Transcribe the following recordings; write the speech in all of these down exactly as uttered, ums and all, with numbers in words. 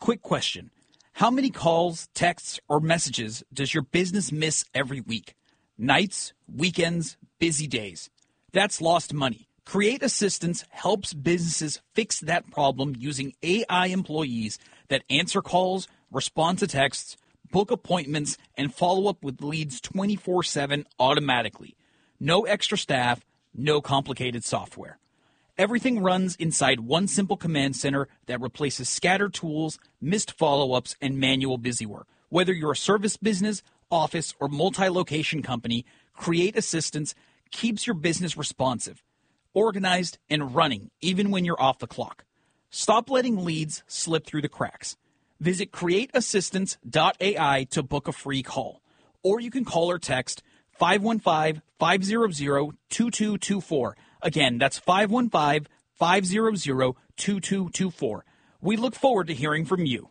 Quick question. How many calls, texts, or messages does your business miss every week? Nights, weekends, busy days. That's lost money. Create Assistance helps businesses fix that problem using A I employees that answer calls, respond to texts, book appointments, and follow up with leads twenty-four seven automatically. No extra staff, no complicated software. Everything runs inside one simple command center that replaces scattered tools, missed follow-ups, and manual busywork. Whether you're a service business, office, or multi-location company, Create Assistance keeps your business responsive, organized, and running even when you're off the clock. Stop letting leads slip through the cracks. Visit create assistance dot A I to book a free call. Or you can call or text five one five, five hundred, two two two four. Again, that's five one five, five hundred, two two two four. We look forward to hearing from you.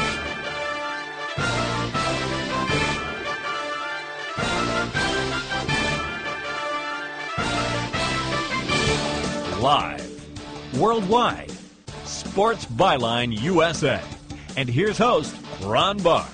Live, worldwide, Sports Byline U S A. And here's host, Ron Barr.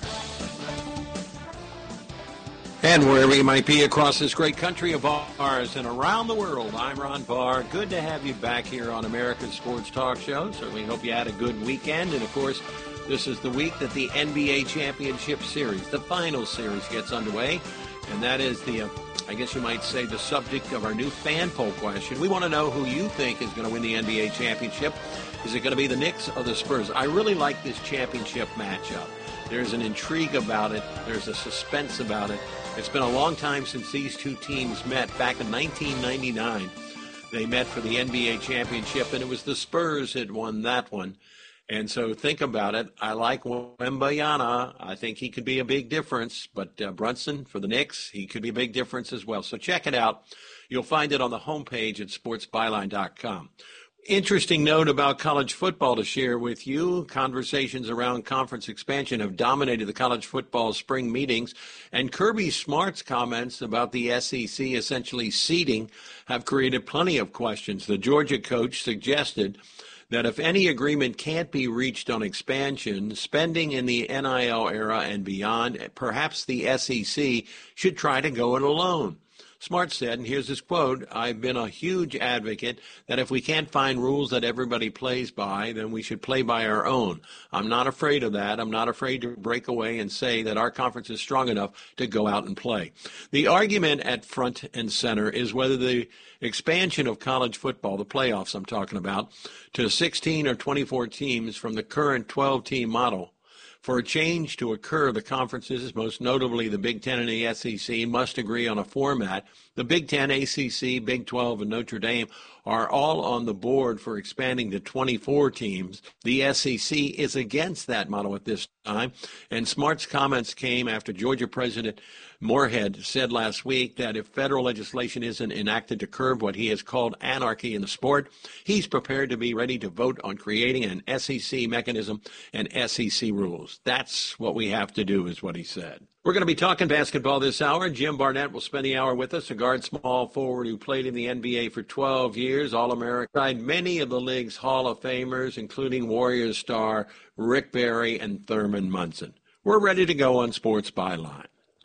And wherever you might be across this great country of ours and around the world, I'm Ron Barr. Good to have you back here on America's Sports Talk Show. Certainly hope you had a good weekend. And, of course, this is the week that the N B A Championship Series, the final series, gets underway. And that is the, uh, I guess you might say, the subject of our new fan poll question. We want to know who you think is going to win the N B A Championship. Is it going to be the Knicks or the Spurs? I really like this championship matchup. There's an intrigue about it. There's a suspense about it. It's been a long time since these two teams met. Back in nineteen ninety-nine, they met for the N B A championship, and it was the Spurs that won that one. And so think about it. I like Wembanyama. I think he could be a big difference. But uh, Brunson for the Knicks, he could be a big difference as well. So check it out. You'll find it on the homepage at sports byline dot com. Interesting note about college football to share with you. Conversations around conference expansion have dominated the college football spring meetings, and Kirby Smart's comments about the S E C essentially seeding have created plenty of questions. The Georgia coach suggested that if any agreement can't be reached on expansion, spending in the N I L era and beyond, perhaps the S E C should try to go it alone. Smart said, and here's his quote, "I've been a huge advocate that if we can't find rules that everybody plays by, then we should play by our own. I'm not afraid of that. I'm not afraid to break away and say that our conference is strong enough to go out and play." The argument at front and center is whether the expansion of college football, the playoffs I'm talking about, to sixteen or twenty-four teams from the current twelve-team model. For a change to occur, the conferences, most notably the Big Ten and the S E C, must agree on a format. The Big Ten, A C C, Big twelve, and Notre Dame are all on the board for expanding to twenty-four teams. The S E C is against that model at this time, and Smart's comments came after Georgia President Moorhead said last week that if federal legislation isn't enacted to curb what he has called anarchy in the sport, he's prepared to be ready to vote on creating an S E C mechanism and S E C rules. That's what we have to do, is what he said. We're going to be talking basketball this hour. Jim Barnett will spend the hour with us, a guard small forward who played in the N B A for twelve years, All-American. Many of the league's Hall of Famers, including Warriors star Rick Barry and Thurman Munson. We're ready to go on Sports Byline.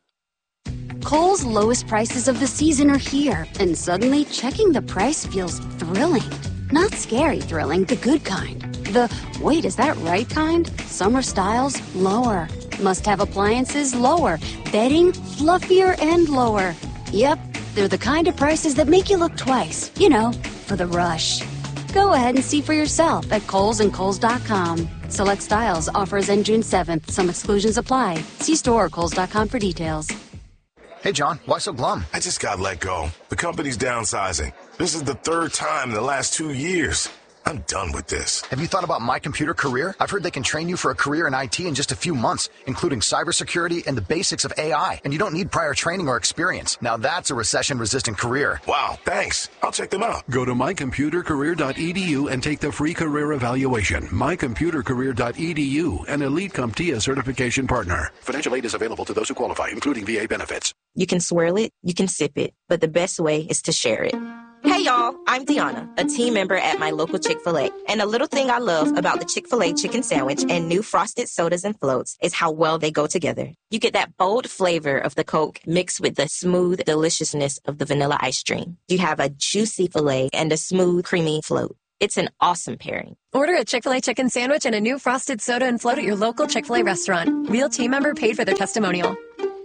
Kohl's lowest prices of the season are here, and suddenly checking the price feels thrilling. Not scary thrilling, the good kind. The, wait, is that right kind? Summer styles, lower. Must-have appliances, lower. Bedding, fluffier and lower. Yep, they're the kind of prices that make you look twice. You know, for the rush. Go ahead and see for yourself at Kohl's and Kohl's dot com. Select styles, offers end June seventh. Some exclusions apply. See store or Kohl's dot com for details. Hey, John, why so glum? I just got let go. The company's downsizing. This is the third time in the last two years. I'm done with this. Have you thought about My Computer Career? I've heard they can train you for a career in I T in just a few months, including cybersecurity and the basics of A I. And you don't need prior training or experience. Now that's a recession-resistant career. Wow, thanks. I'll check them out. Go to my computer career dot e d u and take the free career evaluation. my computer career dot e d u, an Elite CompTIA certification partner. Financial aid is available to those who qualify, including V A benefits. You can swirl it, you can sip it, but the best way is to share it. Hey y'all, I'm Deanna, a team member at my local Chick-fil-A. And a little thing I love about the Chick-fil-A chicken sandwich and new frosted sodas and floats is how well they go together. You get that bold flavor of the Coke mixed with the smooth deliciousness of the vanilla ice cream. You have a juicy filet and a smooth, creamy float. It's an awesome pairing. Order a Chick-fil-A chicken sandwich and a new frosted soda and float at your local Chick-fil-A restaurant. Real team member paid for their testimonial.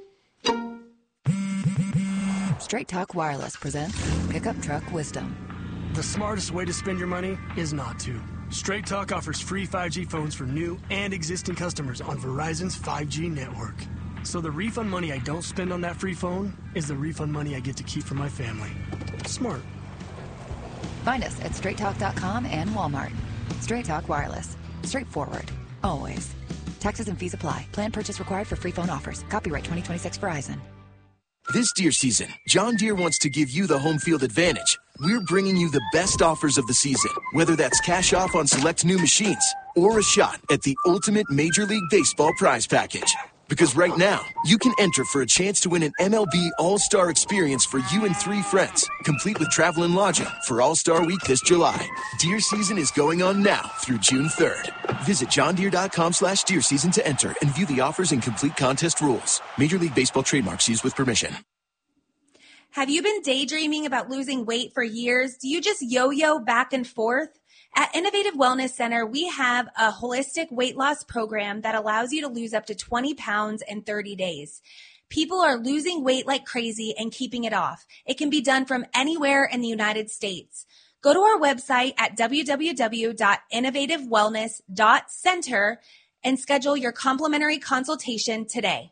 Straight Talk Wireless presents Pickup Truck Wisdom. The smartest way to spend your money is not to. Straight Talk offers free five G phones for new and existing customers on Verizon's five G network. So the refund money I don't spend on that free phone is the refund money I get to keep for my family. Smart. Find us at straight talk dot com and Walmart. Straight Talk Wireless. Straightforward. Always. Taxes and fees apply. Plan purchase required for free phone offers. Copyright twenty twenty-six Verizon. This deer season, John Deere wants to give you the home field advantage. We're bringing you the best offers of the season, whether that's cash off on select new machines or a shot at the ultimate Major League Baseball prize package. Because right now, you can enter for a chance to win an M L B All-Star experience for you and three friends, complete with travel and lodging for All-Star Week this July. Deer season is going on now through June third. Visit john deere dot com slash deer season to enter and view the offers and complete contest rules. Major League Baseball trademarks used with permission. Have you been daydreaming about losing weight for years? Do you just yo-yo back and forth? At Innovative Wellness Center, we have a holistic weight loss program that allows you to lose up to twenty pounds in thirty days. People are losing weight like crazy and keeping it off. It can be done from anywhere in the United States. Go to our website at w w w dot innovative wellness dot center and schedule your complimentary consultation today.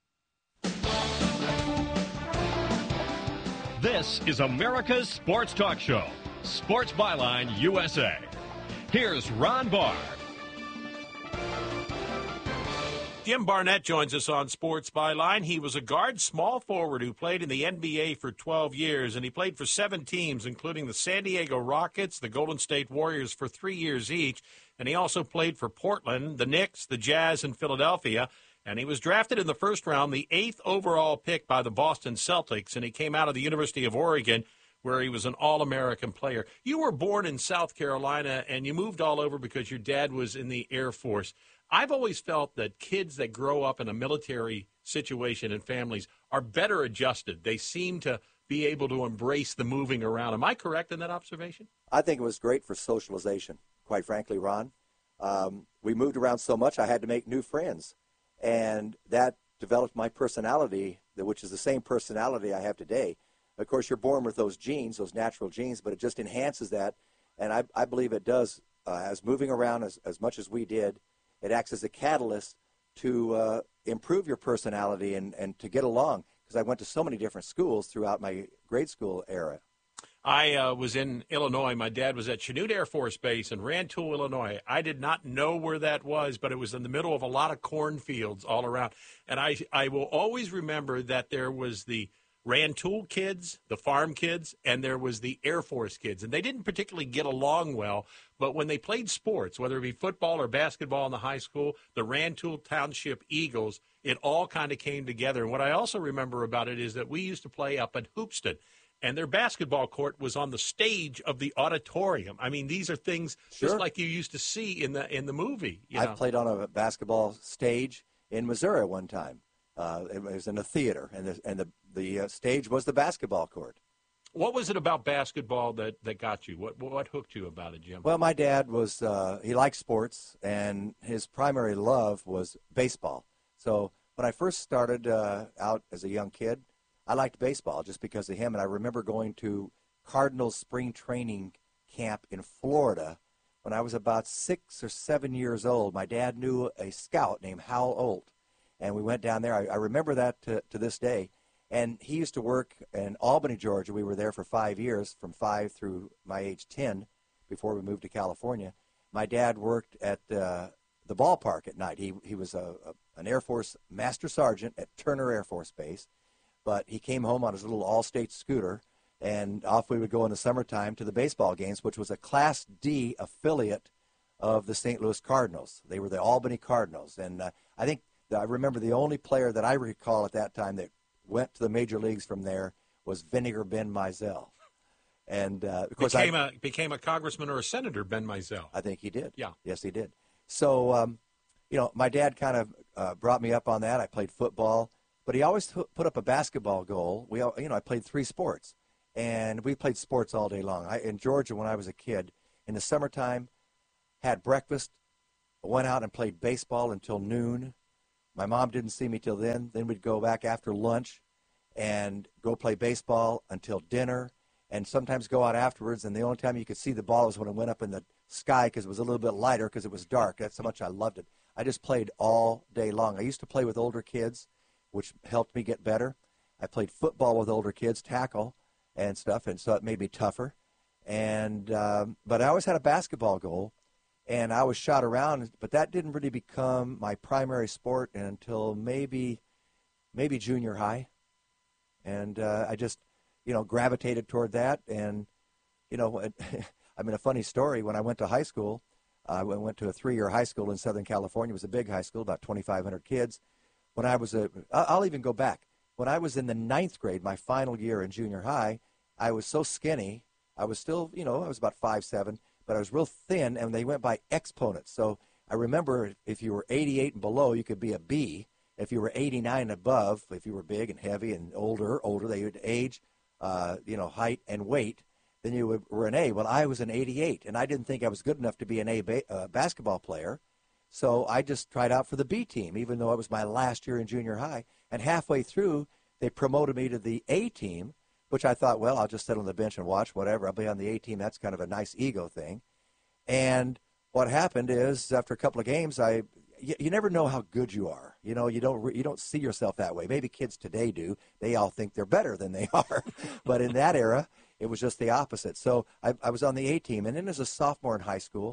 This is America's Sports Talk Show, Sports Byline U S A. Here's Ron Barr. Jim Barnett joins us on Sports Byline. He was a guard small forward who played in the N B A for twelve years, and he played for seven teams, including the San Diego Rockets, the Golden State Warriors for three years each, and he also played for Portland, the Knicks, the Jazz, and Philadelphia. And he was drafted in the first round, the eighth overall pick by the Boston Celtics, and he came out of the University of Oregon, where he was an All-American player. You were born in South Carolina, and you moved all over because your dad was in the Air Force. I've always felt that kids that grow up in a military situation and families are better adjusted. They seem to be able to embrace the moving around. Am I correct in that observation? I think it was great for socialization, quite frankly, Ron. Um, we moved around so much, I had to make new friends. And that developed my personality, which is the same personality I have today. Of course, you're born with those genes, those natural genes, but it just enhances that. And I, I believe it does, uh, as moving around as, as much as we did, it acts as a catalyst to uh, improve your personality and, and to get along. Because I went to so many different schools throughout my grade school era. I uh, was in Illinois. My dad was at Chanute Air Force Base in Rantoul, Illinois. I did not know where that was, but it was in the middle of a lot of cornfields all around. And I, I will always remember that there was the Rantoul kids, the farm kids, and there was the Air Force kids. And they didn't particularly get along well, but when they played sports, whether it be football or basketball in the high school, the Rantoul Township Eagles, it all kind of came together. And what I also remember about it is that we used to play up at Hoopston. And their basketball court was on the stage of the auditorium. I mean, these are things Sure. just like you used to see in the in the movie. You I know? played on a basketball stage in Missouri one time. Uh, it was in a theater, and the, and the, the uh, stage was the basketball court. What was it about basketball that, that got you? What what hooked you about it, Jim? Well, my dad was, uh, he liked sports, and his primary love was baseball. So when I first started uh, out as a young kid, I liked baseball just because of him, and I remember going to Cardinals spring training camp in Florida when I was about six or seven years old. My dad knew a scout named Hal Olt, and we went down there. I, I remember that to, to this day. And he used to work in Albany, Georgia. We were there for five years, from five through my age ten, before we moved to California. My dad worked at uh, the ballpark at night. He he was a, a an Air Force Master Sergeant at Turner Air Force Base. But he came home on his little All-State scooter, and off we would go in the summertime to the baseball games, which was a Class D affiliate of the Saint Louis Cardinals. They were the Albany Cardinals. And uh, I think I remember the only player that I recall at that time that went to the major leagues from there was Vinegar Ben Mizell. And uh, of course, became I a became a congressman or a senator. Ben Mizell. I think he did. Yeah. Yes, he did. So, um, you know, my dad kind of uh, brought me up on that. I played football, but he always t- put up a basketball goal. We, all, you know, I played three sports, and we played sports all day long. I, in Georgia, when I was a kid, in the summertime, had breakfast, went out and played baseball until noon. My mom didn't see me till then. Then we'd go back after lunch and go play baseball until dinner, and sometimes go out afterwards. And the only time you could see the ball was when it went up in the sky because it was a little bit lighter because it was dark. That's how much I loved it. I just played all day long. I used to play with older kids, which helped me get better. I played football with older kids, tackle and stuff, and so it made me tougher. And um, but I always had a basketball goal, and I was shot around, but that didn't really become my primary sport until maybe maybe junior high. And uh, I just, you know, gravitated toward that. And, you know, I mean, a funny story, when I went to high school, uh, I went to a three-year high school in Southern California. It was a big high school, about twenty-five hundred kids. When I was a, I'll even go back. When I was in the ninth grade, my final year in junior high, I was so skinny. I was still, you know, I was about five seven, but I was real thin, and they went by exponents. So I remember if you were eighty-eight and below, you could be a B. If you were eighty-nine and above, if you were big and heavy and older, older, they would age, uh, you know, height and weight, then you would, were an A. Well, I was an eighty-eight, and I didn't think I was good enough to be an A ba- uh, basketball player. So I just tried out for the B team, even though it was my last year in junior high. And halfway through, they promoted me to the A team, which I thought, well, I'll just sit on the bench and watch, whatever. I'll be on the A team. That's kind of a nice ego thing. And what happened is, after a couple of games, I you, you never know how good you are. You know, you don't you don't see yourself that way. Maybe kids today do. They all think they're better than they are. But in that era, it was just the opposite. So I, I was on the A team. And then as a sophomore in high school,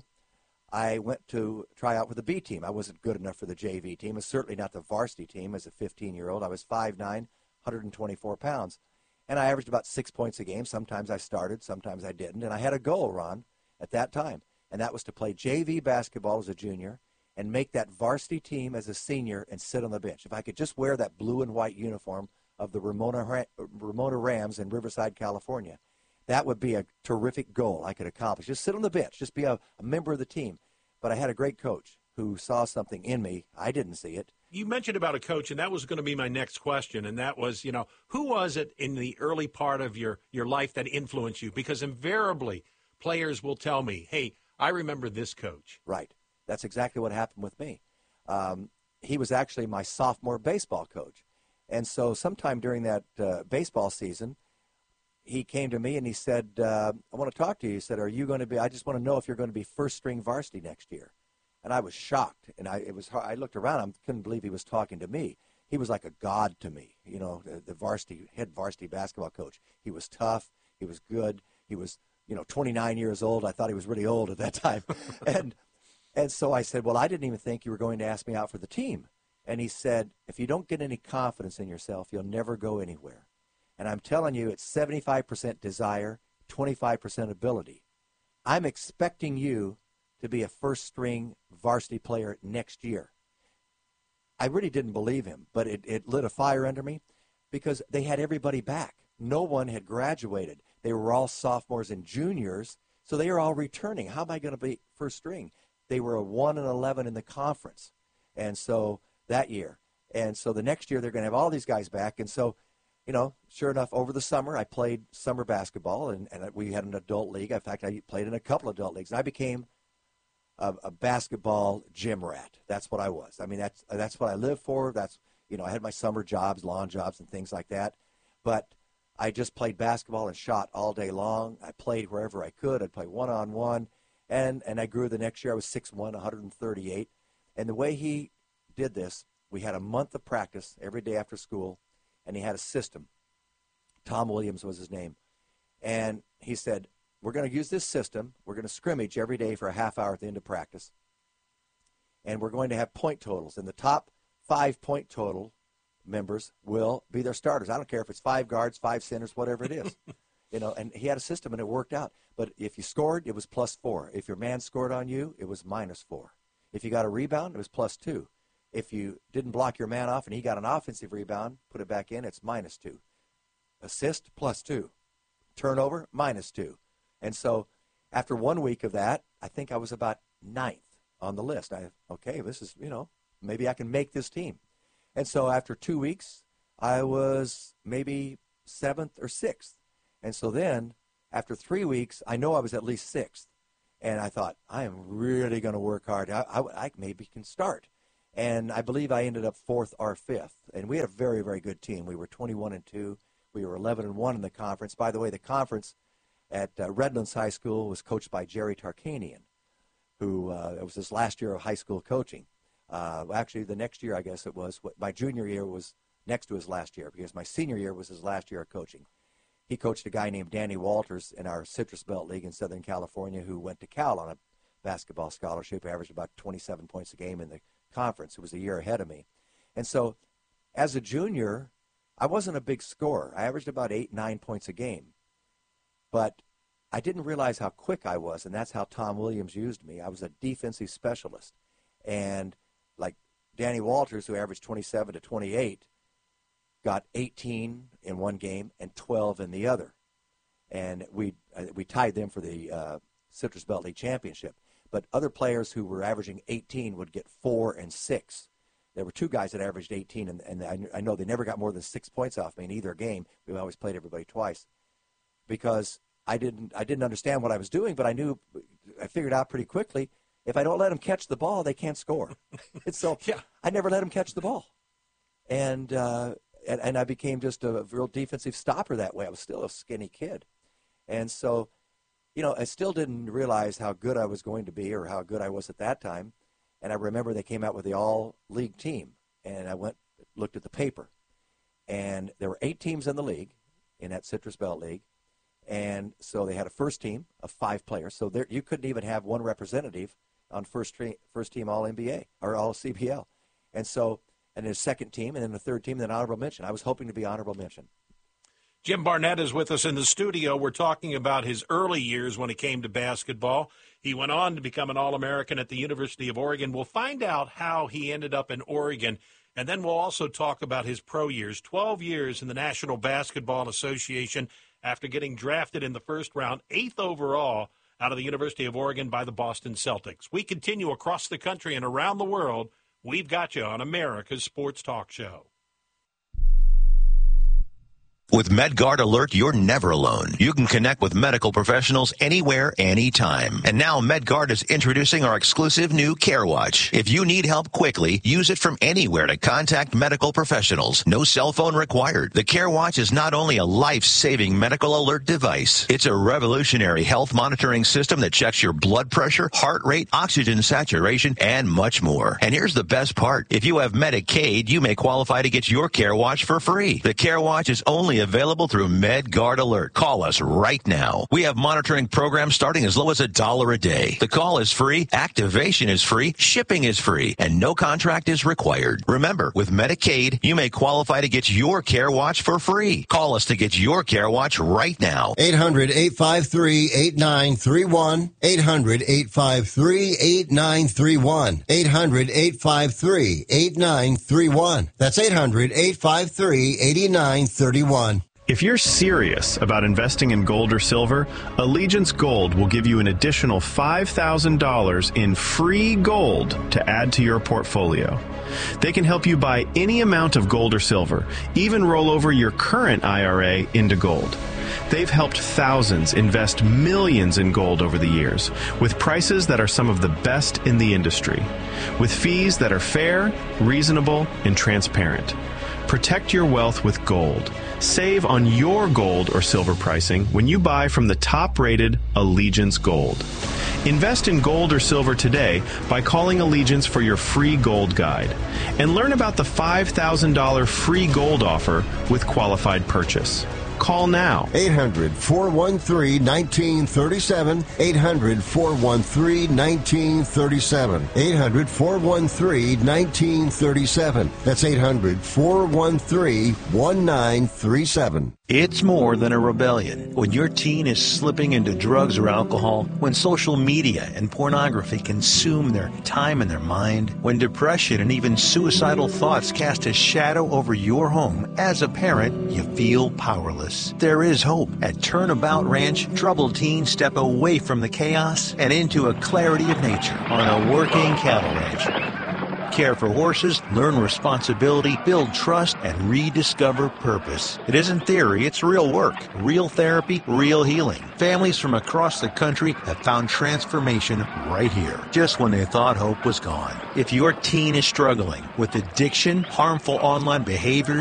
I went to try out with the B team. I wasn't good enough for the J V team, and certainly not the varsity team as a fifteen-year-old. I was five nine, one hundred twenty-four pounds. And I averaged about six points a game. Sometimes I started, sometimes I didn't. And I had a goal, Ron, at that time, and that was to play J V basketball as a junior and make that varsity team as a senior and sit on the bench. If I could just wear that blue and white uniform of the Ramona, Ramona Rams in Riverside, California, that would be a terrific goal I could accomplish. Just sit on the bench, just be a, a member of the team. But I had a great coach who saw something in me. I didn't see it. You mentioned about a coach, and that was going to be my next question, and that was, you know, who was it in the early part of your, your life that influenced you? Because invariably, players will tell me, hey, I remember this coach. Right. That's exactly what happened with me. Um, he was actually my sophomore baseball coach. And so sometime during that uh, baseball season, he came to me and he said, uh, I want to talk to you. He said, are you going to be, I just want to know if you're going to be first string varsity next year. And I was shocked. And I, it was, I looked around, I couldn't believe he was talking to me. He was like a god to me, you know, the, the varsity, head varsity basketball coach. He was tough. He was good. He was, you know, twenty-nine years old. I thought he was really old at that time. and and so I said, well, I didn't even think you were going to ask me out for the team. And he said, if you don't get any confidence in yourself, you'll never go anywhere. And I'm telling you, it's seventy-five percent desire, twenty-five percent ability. I'm expecting you to be a first-string varsity player next year. I really didn't believe him, but it, it lit a fire under me because they had everybody back. No one had graduated. They were all sophomores and juniors, so they were all returning. How am I going to be first string? They were a one and eleven in the conference, and so that year. And so the next year they're going to have all these guys back, and so you know, sure enough, over the summer, I played summer basketball, and, and we had an adult league. In fact, I played in a couple of adult leagues. And I became a, a basketball gym rat. That's what I was. I mean, that's that's what I lived for. That's, you know, I had my summer jobs, lawn jobs, and things like that. But I just played basketball and shot all day long. I played wherever I could. I'd play one-on-one, and, and I grew the next year. I was six one, one hundred thirty-eight. And the way he did this, we had a month of practice every day after school. And he had a system. Tom Williams was his name. And he said, we're going to use this system. We're going to scrimmage every day for a half hour at the end of practice. And we're going to have point totals. And the top five point total members will be their starters. I don't care if it's five guards, five centers, whatever it is. You know, and he had a system, and it worked out. But if you scored, it was plus four. If your man scored on you, it was minus four. If you got a rebound, it was plus two. If you didn't block your man off and he got an offensive rebound, put it back in, it's minus two. Assist, plus two. Turnover, minus two. And so after one week of that, I think I was about ninth on the list. I okay, this is, you know, maybe I can make this team. And so after two weeks, I was maybe seventh or sixth. And so then after three weeks, I know I was at least sixth. And I thought, I am really going to work hard. I, I, I maybe can start. And I believe I ended up fourth or fifth. And we had a very, very good team. We were twenty-one and two. We were eleven and one in the conference. By the way, the conference at uh, Redlands High School was coached by Jerry Tarkanian, who uh, it was his last year of high school coaching. Uh, actually, the next year, I guess it was, my junior year was next to his last year, because my senior year was his last year of coaching. He coached a guy named Danny Walters in our Citrus Belt League in Southern California, who went to Cal on a basketball scholarship, averaged about twenty-seven points a game in the conference, who was a year ahead of me. And so as a junior, I wasn't a big scorer. I averaged about eight, nine points a game. But I didn't realize how quick I was, and that's how Tom Williams used me. I was a defensive specialist. And like Danny Walters, who averaged twenty-seven to twenty-eight, got eighteen in one game and twelve in the other. And we uh, we tied them for the uh, Citrus Belt League Championship. But other players who were averaging eighteen would get four and six. There were two guys that averaged eighteen, and, and I, I know they never got more than six points off me in either game. We always played everybody twice because I didn't I didn't understand what I was doing, but I knew, I figured out pretty quickly, if I don't let them catch the ball, they can't score. And so yeah. I never let them catch the ball. And, uh, and and I became just a real defensive stopper that way. I was still a skinny kid. And so, you know, I still didn't realize how good I was going to be or how good I was at that time. And I remember they came out with the all-league team. And I went, looked at the paper. And there were eight teams in the league, in that Citrus Belt League. And so they had a first team of five players. So there, you couldn't even have one representative on first, tre- first team All N B A or All C B L. And so, and then a second team, and then the third team, and then honorable mention. I was hoping to be honorable mention. Jim Barnett is with us in the studio. We're talking about his early years when it came to basketball. He went on to become an All-American at the University of Oregon. We'll find out how he ended up in Oregon, and then we'll also talk about his pro years, twelve years in the National Basketball Association after getting drafted in the first round, eighth overall out of the University of Oregon by the Boston Celtics. We continue across the country and around the world. We've got you on America's Sports Talk Show. With MedGuard Alert, you're never alone. You can connect with medical professionals anywhere, anytime. And now MedGuard is introducing our exclusive new CareWatch. If you need help quickly, use it from anywhere to contact medical professionals. No cell phone required. The CareWatch is not only a life-saving medical alert device, it's a revolutionary health monitoring system that checks your blood pressure, heart rate, oxygen saturation, and much more. And here's the best part. If you have Medicaid, you may qualify to get your CareWatch for free. The CareWatch is only available through MedGuard Alert. Call us right now. We have monitoring programs starting as low as a dollar a day. The call is free, activation is free, shipping is free, and no contract is required. Remember, with Medicaid, you may qualify to get your CareWatch for free. Call us to get your CareWatch right now. eight hundred, eight five three, eight nine three one. eight hundred, eight five three, eight nine three one. eight hundred, eight five three, eight nine three one. That's eight hundred, eight five three, eight nine three one. If you're serious about investing in gold or silver, Allegiance Gold will give you an additional five thousand dollars in free gold to add to your portfolio. They can help you buy any amount of gold or silver, even roll over your current I R A into gold. They've helped thousands invest millions in gold over the years, with prices that are some of the best in the industry, with fees that are fair, reasonable, and transparent. Protect your wealth with gold. Save on your gold or silver pricing when you buy from the top-rated Allegiance Gold. Invest in gold or silver today by calling Allegiance for your free gold guide. And learn about the five thousand dollars free gold offer with qualified purchase. Call now. eight hundred, four one three, one nine three seven. eight hundred, four one three, one nine three seven. eight hundred, four one three, one nine three seven. That's eight hundred, four one three, one nine three seven. It's more than a rebellion. When your teen is slipping into drugs or alcohol, when social media and pornography consume their time and their mind, when depression and even suicidal thoughts cast a shadow over your home, as a parent, you feel powerless. There is hope. At Turnabout Ranch, troubled teens step away from the chaos and into a clarity of nature on a working cattle ranch. Care for horses, learn responsibility, build trust, and rediscover purpose. It isn't theory, it's real work, real therapy, real healing. Families from across the country have found transformation right here, just when they thought hope was gone. If your teen is struggling with addiction, harmful online behavior,